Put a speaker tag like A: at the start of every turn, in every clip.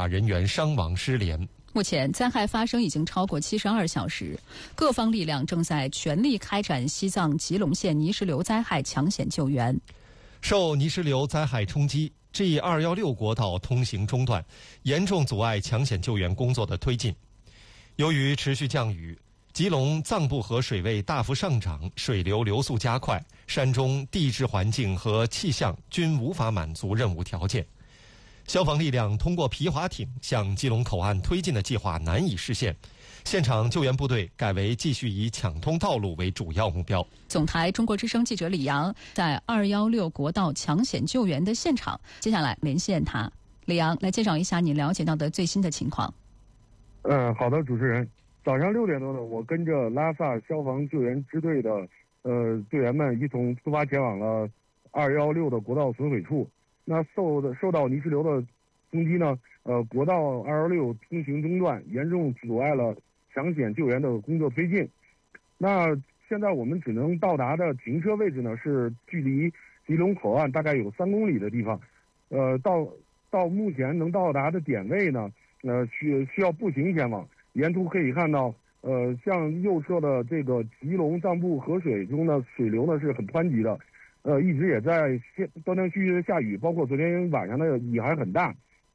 A: 法人员伤亡失联。
B: 目前灾害发生已经超过72小时，各方力量正在全力开展西藏吉隆县泥石流灾害抢险救援。
A: 受泥石流灾害冲击，G216国道通行中断，严重阻碍抢险救援工作的推进。由于持续降雨，吉隆藏布河水位大幅上涨，水流流速加快，山中地质环境和气象均无法满足任务条件。消防力量通过皮划艇向基隆口岸推进的计划难以实现，现场救援部队改为继续以抢通道路为主要目标。
B: 总台中国之声记者李阳在216国道抢险救援的现场，接下来连线他。李阳，来介绍一下你了解到的最新的情况。
C: 好的，主持人。早上6点多呢，我跟着拉萨消防救援支队的队员们一同出发前往了216的国道损毁处。那受到泥石流的冲击呢，国道216通行中断，严重阻碍了抢险救援的工作推进。那现在我们只能到达的停车位置呢，是距离吉隆口岸大概有3公里的地方。到目前能到达的点位呢，需要步行前往。沿途可以看到，向右侧的这个吉隆藏布河水中的水流呢是很湍急的。一直也在断断续续的下雨，包括昨天晚上的雨还很大。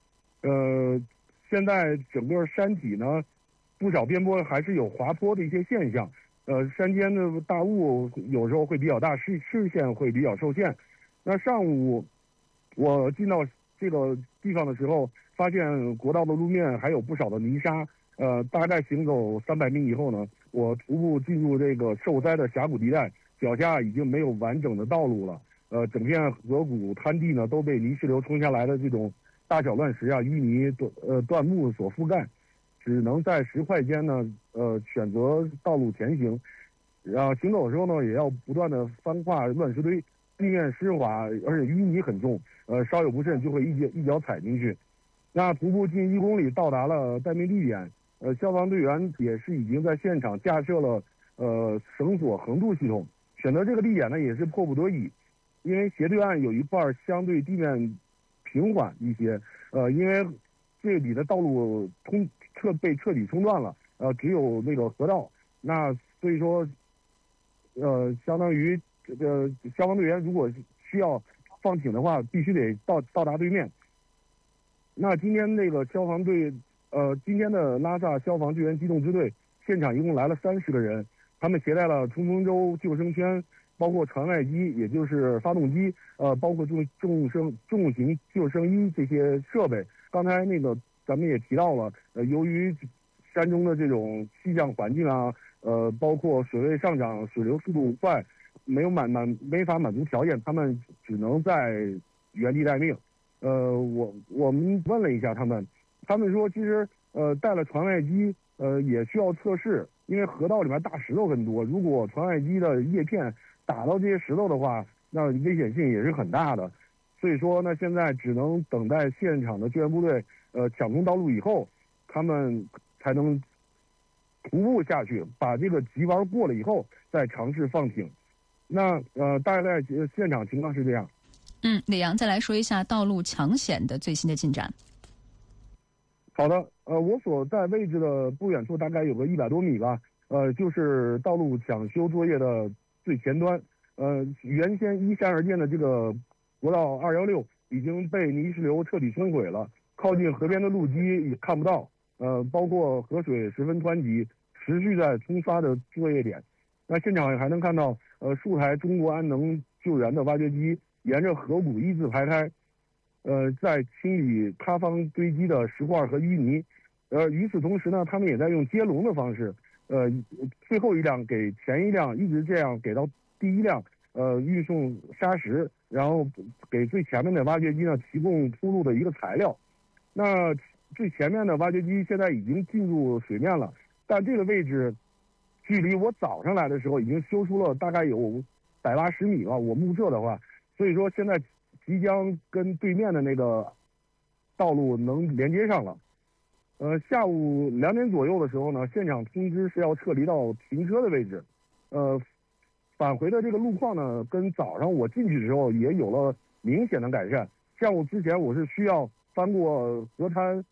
C: 现在整个山体呢，不少边坡还是有滑坡的一些现象。山间的大雾有时候会比较大，视线会比较受限。那上午我进到这个地方的时候，发现国道的路面还有不少的泥沙。大概行走300米以后呢，我徒步进入这个受灾的峡谷地带。脚下已经没有完整的道路了，整片河谷滩地呢都被泥石流冲下来的这种大小乱石啊、淤泥、断木所覆盖，只能在石块间呢，选择道路前行。行走的时候呢，也要不断的翻跨乱石堆，地面湿滑，而且淤泥很重，稍有不慎就会一脚踩进去。那徒步近1公里到达了待命地点，消防队员也是已经在现场架设了绳索横渡系统。选择这个地点呢，也是迫不得已，因为斜对岸有一半相对地面平缓一些，因为这里的道路被彻底冲断了，只有那个河道，那所以说，相当于这个消防队员如果需要放艇的话，必须得到达对面。那今天那个消防队，今天的拉萨消防救援机动支队现场一共来了30个人。他们携带了冲锋舟、救生圈，包括船外机，也就是发动机，包括重型救生衣这些设备。刚才那个咱们也提到了，由于山中的这种气象环境啊，包括水位上涨、水流速度快，没法满足条件，他们只能在原地待命。我们问了一下他们说其实带了船外机，也需要测试。因为河道里面大石头很多，如果船外机的叶片打到这些石头的话，那危险性也是很大的。所以说呢，现在只能等待现场的救援部队抢通道路以后，他们才能徒步下去，把这个急弯过了以后，再尝试放艇。那大概现场情况是这样。
B: 李阳，再来说一下道路抢险的最新的进展。
C: 好的，我所在位置的不远处大概有个100多米吧，就是道路抢修作业的最前端。原先依山而建的这个国道216已经被泥石流彻底冲毁了，靠近河边的路基也看不到，包括河水十分湍急，持续在冲刷的作业点。那现场还能看到数台中国安能救援的挖掘机沿着河谷一字排开。在清理塌方堆积的石块和淤泥，与此同时呢，他们也在用接龙的方式，最后一辆给前一辆，一直这样给到第一辆，运送砂石，然后给最前面的挖掘机呢提供出路的一个材料。那最前面的挖掘机现在已经进入水面了，但这个位置距离我早上来的时候已经修出了大概有180米吧，我目测的话，所以说现在即将跟对面的那个道路能连接上了。下午2点左右的时候呢，现场通知是要撤离到停车的位置。返回的这个路况呢，跟早上我进去的时候也有了明显的改善。像我之前我是需要翻过河滩，